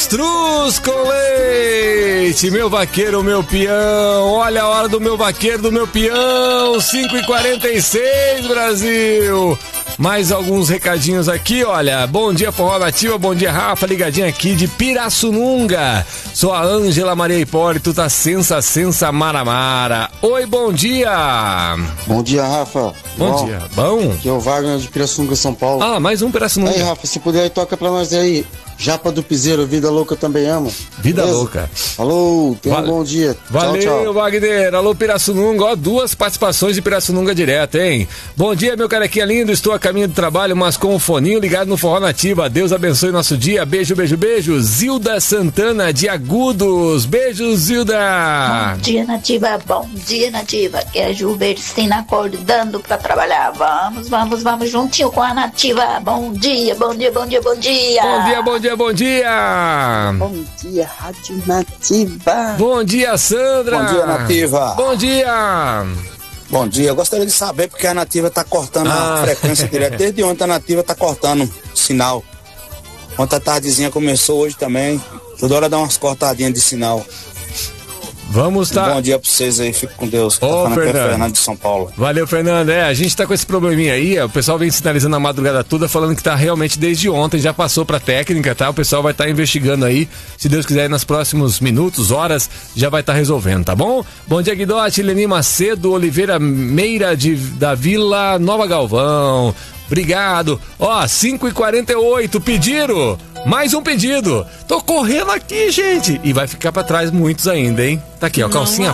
Avestruz com leite, meu vaqueiro, meu peão. Olha a hora do meu vaqueiro, do meu peão. 5h46, Brasil. Mais alguns recadinhos aqui, olha. Bom dia, Forró Nativa. Bom dia, Rafa. Ligadinho aqui de Pirassununga. Sou a Ângela Maria Hipólito, tá sensa Maramara. Oi, bom dia. Bom dia, Rafa. Bom dia. Bom? Aqui é o Wagner de Pirassununga, São Paulo. Ah, mais um Pirassununga. Aí, Rafa, se puder, toca pra nós aí. Japa do Piseiro, Vida Louca eu também amo. Vida Beleza? Louca. Alô, tenha um bom dia. Valeu, tchau, tchau. Wagner. Alô, Pirassununga. Ó, 2 participações de Pirassununga direto, hein? Bom dia, meu carequinha lindo. Estou a caminho do trabalho, mas com o foninho ligado no Forró Nativa. Deus abençoe nosso dia. Beijo, beijo, beijo. Zilda Santana de Agudos. Beijo, Zilda. Bom dia, Nativa. Bom dia, Nativa. Que é a Gilbertina acordando pra trabalhar. Vamos juntinho com a Nativa. Bom dia, bom dia, bom dia, bom dia. Bom dia, bom dia, bom dia. Bom dia, Rádio Nativa. Bom dia, Sandra. Bom dia, Nativa. Bom dia. Bom dia, eu gostaria de saber porque a Nativa tá cortando a frequência direta. Desde ontem a Nativa tá cortando sinal. Ontem a tardezinha começou, hoje também. Toda hora dá umas cortadinhas de sinal. Vamos tá. Bom dia pra vocês aí, fico com Deus. Ô, Fernando de São Paulo. Valeu, Fernando. A gente tá com esse probleminha aí, o pessoal vem sinalizando a madrugada toda, falando que tá realmente desde ontem, já passou pra técnica, tá? O pessoal vai estar investigando aí, se Deus quiser, nos próximos minutos, horas, já vai estar resolvendo, tá bom? Bom dia, Guidotti, Leni Macedo, Oliveira Meira da Vila Nova Galvão. Obrigado. Ó, 5h48, pediram. Mais um pedido. Tô correndo aqui, gente. E vai ficar pra trás muitos ainda, hein? Tá aqui, ó, calcinha